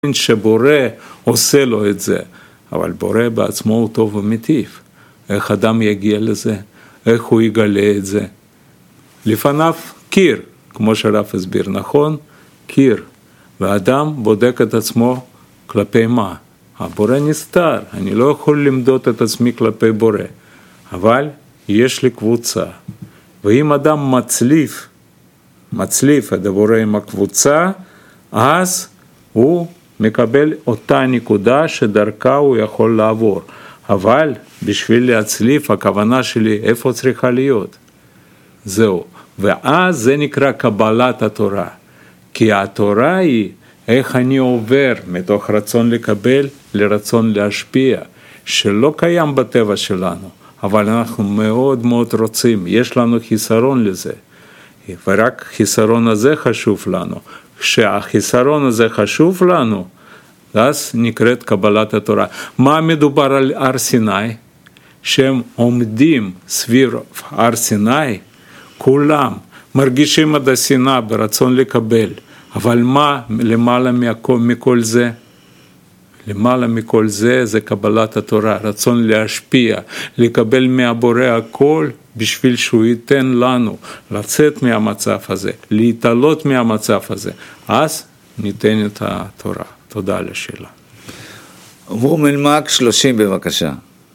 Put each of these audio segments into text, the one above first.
שבורא עושה לו את זה, אבל בורא בעצמו הוא טוב ומיטיב. איך אדם יגיע לזה? איך הוא יגלה את זה? לפניו קיר, כמו שהרב הסביר, נכון? קיר. ואדם בודק את עצמו כלפי מה? הבורא נסתר, אני לא יכול למדוד את עצמי כלפי בורא, אבל יש לי קבוצה. ואם אדם מצליף את הבורא עם הקבוצה, אז הוא מקבל אותה נקודה שדרכה הוא יכול לעבור. אבל בשביל להצליף, הכוונה שלי איפה צריכה להיות? זהו. ואז זה נקרא קבלת התורה. כי התורה היא איך אני עובר מתוך רצון לקבל לרצון להשפיע, שלא קיים בטבע שלנו, אבל אנחנו מאוד מאוד רוצים, יש לנו חיסרון לזה. ורק חיסרון הזה חשוב לנו. כשהחיסרון הזה חשוב לנו, אז נקראת קבלת התורה. מה מדובר על הר סיני? שהם עומדים סביב הר סיני, כולם מרגישים את השנאה ברצון לקבל, אבל מה למעלה מכל זה? למעלה מכל זה, זה קבלת התורה, רצון להשפיע, לקבל מהבורא הכל, בשביל שהוא ייתן לנו לצאת מהמצב הזה, להתעלות מהמצב הזה, אז ניתן את התורה. תודה על השאלה. וורמלמק 30 בבקשה.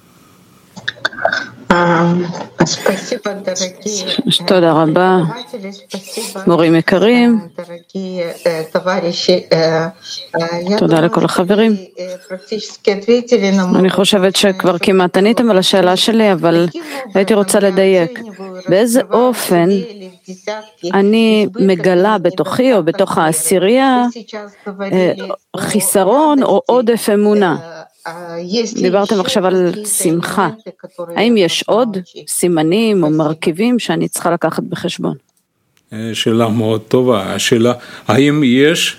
תודה רבה, מורים יקרים, תודה לכל החברים. אני חושבת שכבר כמעט עניתם על השאלה שלי, אבל הייתי רוצה לדייק. באיזה אופן אני מגלה בתוכי או בתוך העשירייה חיסרון או עודף אמונה? דיברתם עכשיו על שמחה. האם יש עוד סימנים או מרכיבים שאני צריכה לקחת בחשבון? שאלה מאוד טובה. השאלה, האם יש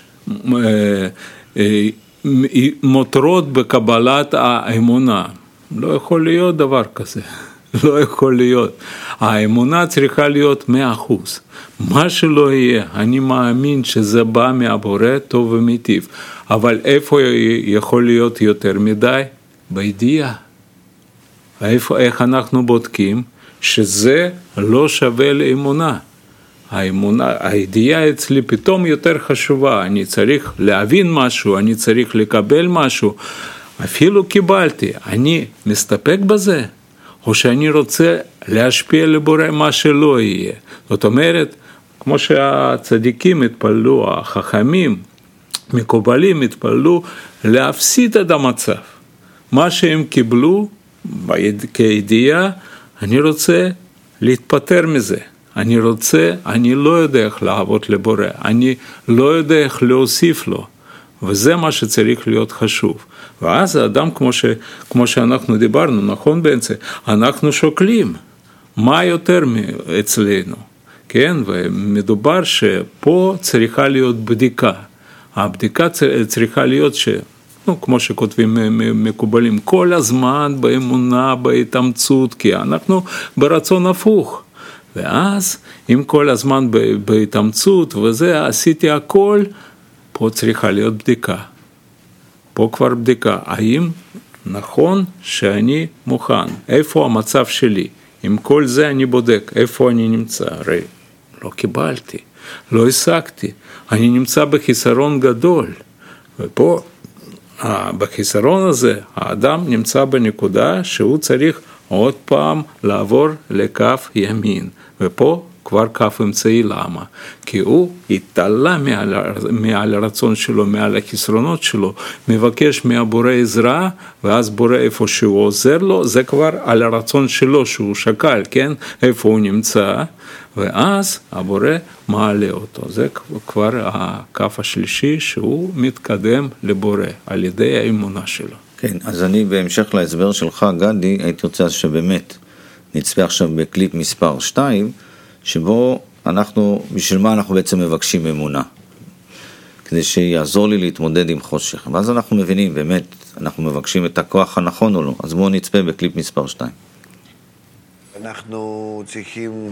מותרות בקבלת האמונה? לא יכול להיות דבר כזה. לא יכול להיות. האמונה צריכה להיות 100%. מה שלא יהיה, אני מאמין שזה בא מהבורא טוב ומיטיב. אבל איפה יכול להיות יותר מדי? בידיעה. איך אנחנו בודקים? שזה לא שווה לאמונה. הידיעה אצלי פתאום יותר חשובה. אני צריך להבין משהו, אני צריך לקבל משהו. אפילו קיבלתי. אני מסתפק בזה? או שאני רוצה להשפיע לבורא מה שלא יהיה. זאת אומרת, כמו שהצדיקים התפללו, החכמים, מקובלים התפללו להפסיד את המצב. מה שהם קיבלו כידיעה, אני רוצה להתפטר מזה. אני לא יודע איך לעבוד לבורא, אני לא יודע איך להוסיף לו. וזה מה שצריך להיות חשוב. ואז האדם, כמו שאנחנו דיברנו, נכון באמצע, אנחנו שוקלים מה יותר אצלנו, כן? ומדובר שפה צריכה להיות בדיקה. הבדיקה צריכה להיות כמו שכותבים מקובלים, כל הזמן באמונה, בהתאמצות, כי אנחנו ברצון הפוך. ואז, אם כל הזמן בהתאמצות וזה, עשיתי הכל, פה צריכה להיות בדיקה. פה כבר בדיקה. האם נכון שאני מוכן? איפה המצב שלי? עם כל זה אני בודק. איפה אני נמצא? הרי לא קיבלתי, לא השגתי. אני נמצא בחיסרון גדול. ופה, בחיסרון הזה, האדם נמצא בנקודה שהוא צריך עוד פעם לעבור לכף ימין. ופה כבר כף אמצעי. למה? כי הוא התעלה מעל הרצון שלו, מעל החסרונות שלו, מבקש מהבורא עזרה, ואז בורא איפה שהוא עוזר לו, זה כבר על הרצון שלו שהוא שקל, כן? איפה הוא נמצא, ואז הבורא מעלה אותו. זה כבר הכף השלישי שהוא מתקדם לבורא על ידי האמונה שלו. כן, אז אני בהמשך להסבר שלך, גדי, הייתי רוצה שבאמת נצפה עכשיו בקליפ מספר 2, שבו בשביל מה אנחנו בעצם מבקשים אמונה, כדי שיעזור לי להתמודד עם חושך. ואז אנחנו מבינים, באמת, אנחנו מבקשים את הכוח הנכון או לא. אז בואו נצפה בקליפ מספר 2. אנחנו צריכים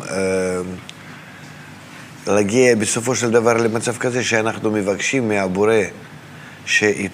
להגיע בסופו של דבר למצב כזה שאנחנו מבקשים מהבורא שהיא